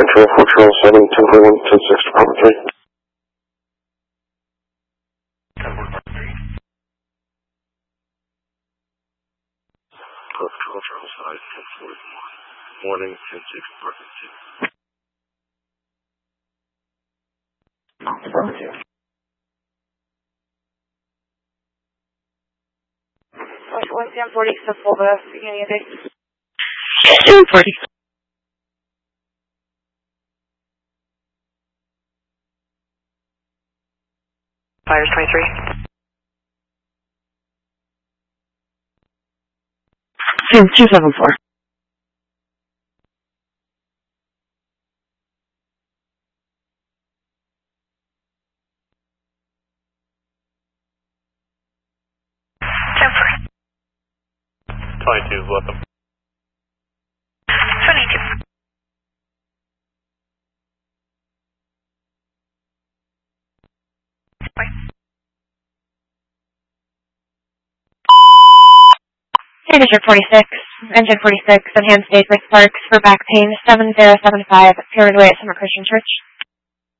Control 4, Charles 7, 1041, 10-6, Department 3. Control Charles 5, 1041. Morning, 10-6, Department 2. What's the M40 for the beginning of the day? M40. Fires 23. 274. Temporary. 22, welcome. 22. Signature 46, engine 46, enhanced Daybreak Sparks for back pain, 7075, Pyramid Way at Summer Christian Church.